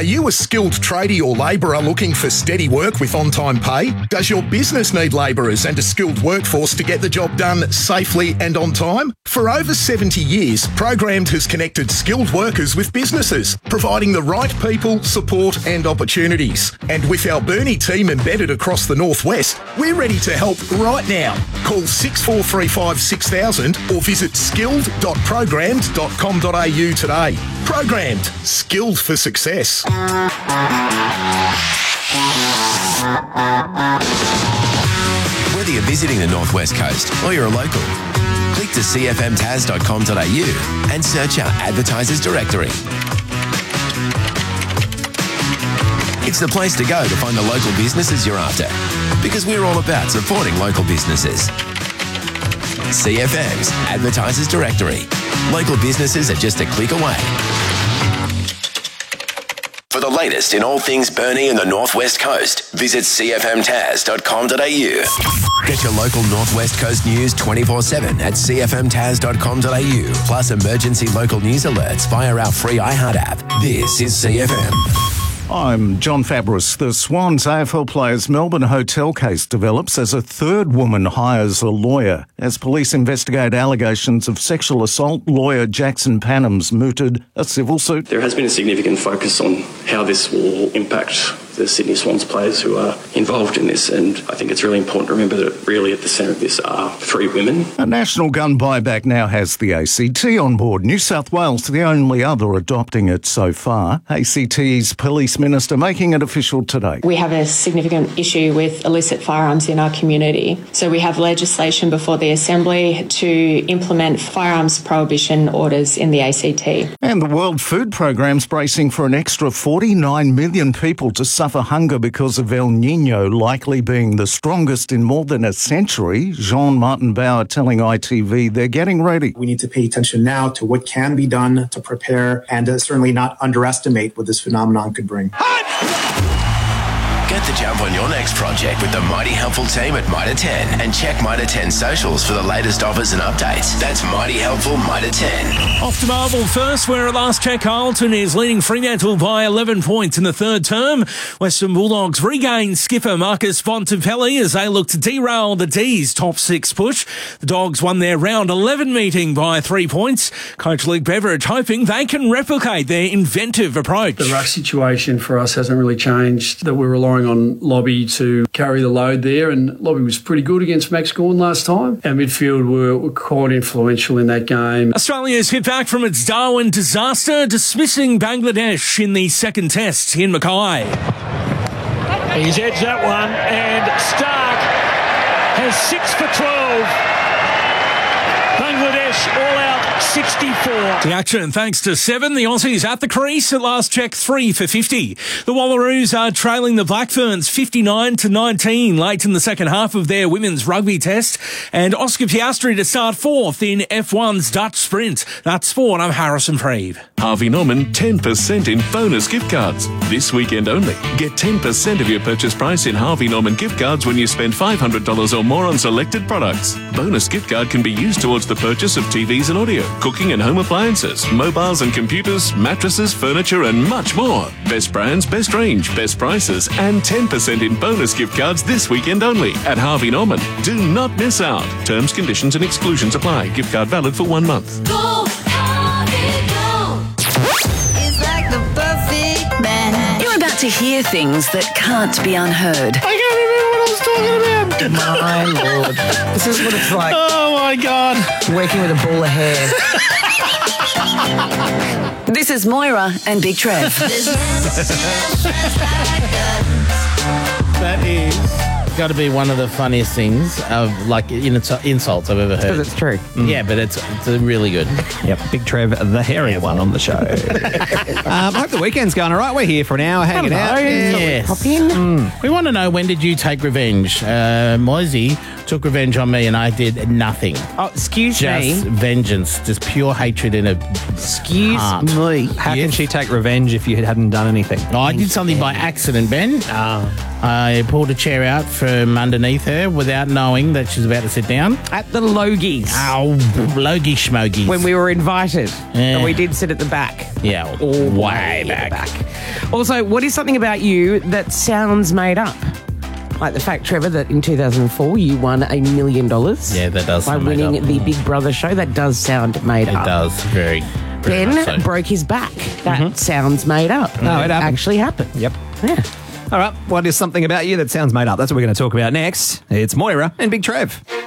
Are you a skilled tradie or labourer looking for steady work with on-time pay? Does your business need labourers and a skilled workforce to get the job done safely and on time? For over 70 years, Programmed has connected skilled workers with businesses, providing the right people, support and opportunities. And with our Burnie team embedded across the Northwest, we're ready to help right now. Call 6435 6000 or visit skilled.programmed.com.au today. Programmed. Skilled for success. Whether you're visiting the Northwest Coast or you're a local, click to cfmtas.com.au and search our advertisers directory. It's the place to go to find the local businesses you're after, because we're all about supporting local businesses. CFM's Advertisers Directory. Local businesses are just a click away. For the latest in all things Burnie and the Northwest Coast, visit cfmtas.com.au. Get your local Northwest Coast news 24/7 at cfmtas.com.au, plus emergency local news alerts via our free iHeart app. This is CFM. I'm John Fabris. The Swans AFL players' Melbourne hotel case develops as a third woman hires a lawyer. As police investigate allegations of sexual assault, lawyer Jackson Panham's mooted a civil suit. There has been a significant focus on how this will impact the Sydney Swans players who are involved in this, and I think it's really important to remember that really at the centre of this are three women. A national gun buyback now has the ACT on board. New South Wales, the only other adopting it so far. ACT's police minister making it official today. We have a significant issue with illicit firearms in our community. So we have legislation before the Assembly to implement firearms prohibition orders in the ACT. And the World Food Programme's bracing for an extra 49 million people to suffer hunger because of El Nino likely being the strongest in more than a century. Jean-Martin Bauer telling ITV they're getting ready. We need to pay attention now to what can be done to prepare and certainly not underestimate what this phenomenon could bring. Get the jump on your next project with the Mighty Helpful team at Mitre 10 and check Mitre 10 socials for the latest offers and updates. That's Mighty Helpful Mitre 10. Off to Marvel first, where at last check Carlton is leading Fremantle by 11 points in the third term. Western Bulldogs regain skipper Marcus Bontempelli as they look to derail the D's top six push. The Dogs won their round 11 meeting by 3 points. Coach Luke Beveridge hoping they can replicate their inventive approach. The ruck situation for us hasn't really changed, that we're relying on Lobby to carry the load there, and Lobby was pretty good against Max Gawn last time. Our midfield were quite influential in that game. Australia's hit back from its Darwin disaster, dismissing Bangladesh in the second test in Mackay. He's edged that one, and Stark has 6 for 12. Bangladesh all out 64. The action thanks to Seven. The Aussies at the crease at last check 3 for 50. The Wallaroos are trailing the Black Ferns 59-19 late in the second half of their women's rugby test. And Oscar Piastri to start fourth in F1's Dutch Sprint. That's sport. I'm Harrison Freed. Harvey Norman 10% in bonus gift cards. This weekend only. Get 10% of your purchase price in Harvey Norman gift cards when you spend $500 or more on selected products. Bonus gift card can be used towards the purchase of TVs and audio, cooking and home appliances, mobiles and computers, mattresses, furniture and much more. Best brands, best range, best prices and 10% in bonus gift cards this weekend only at Harvey Norman. Do not miss out. Terms, conditions and exclusions apply. Gift card valid for 1 month. Go, Harvey, go. It's like the perfect man. You're about to hear things that can't be unheard. I can't remember what I was talking about. My Lord. This is what it's like. Oh, my God. Working with a ball of hair. This is Moira and Big Trev. That is got to be one of the funniest things of insults I've ever heard. Because it's true. Yeah, but it's really good. Yep, Big Trev, the hairy one on the show. Hope the weekend's going all right. We're here for an hour hanging out. Yes. Pop in. We want to know, when did you take revenge? Moisey took revenge on me and I did nothing. Oh, excuse me. Just vengeance. Just pure hatred in a Excuse heart. me. How can she take revenge if you hadn't done anything? I did something by accident, Ben. I pulled a chair out, from underneath her without knowing that she's about to sit down. At the Logies. Oh, Logie Schmogies. When we were invited. Yeah. And we did sit at the back. Yeah, All way at back. the back. Also, what is something about you that sounds made up? Like the fact, Trevor, that in 2004 you won $1 million. Yeah, that does by sound made winning up. the Big Brother show. That does sound made up. It does, very Ben much so. broke his back. That sounds made up. No, it happened. Actually happened. Yep. Yeah. All right, what is something about you that sounds made up? That's what we're going to talk about next. It's Moira and Big Trev.